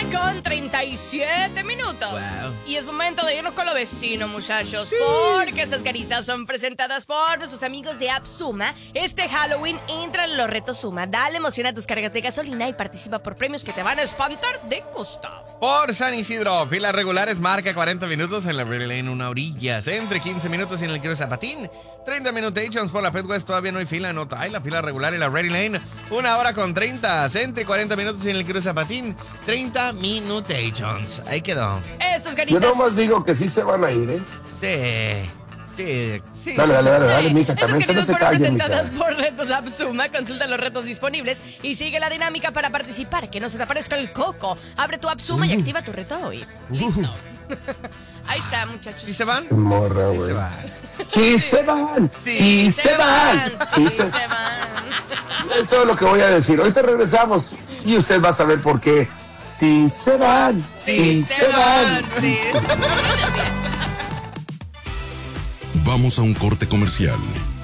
9:37. Wow. Y es momento de irnos con lo vecino, muchachos. Sí. Porque estas caritas son presentadas por nuestros amigos de AppSuma. Este Halloween entra en los retos Suma. Dale emoción a tus cargas de gasolina y participa por premios que te van a espantar de costa. Por San Isidro, filas regulares, marca 40 minutos en la Ready Lane, una orilla. Entre 15 minutos en el Cruce Zapatín. 30 minutations por la Petwest, todavía no hay fila, no hay la fila regular en la Ready Lane. 1 hora con 30. Entre 40 minutos en el Cruce Zapatín. 30 minutations. Ahí quedó. Estas caritas. Yo nomás digo que sí se van a ir, ¿eh? Sí. Dale, mija, Estas también caritas se fueron callen, presentadas mija. por Retos AppSuma. Consulta los retos disponibles y sigue la dinámica para participar. Que no se te aparezca el coco. Abre tu AppSuma y activa tu reto hoy. Listo. Ahí está, muchachos. ¿Sí se van? Morra, Sí güey. se van. Sí se van. Sí se van. Es todo lo que voy a decir. Ahorita regresamos y usted va a saber por qué. Sí se van. Sí se van. Sí. Vamos a un corte comercial.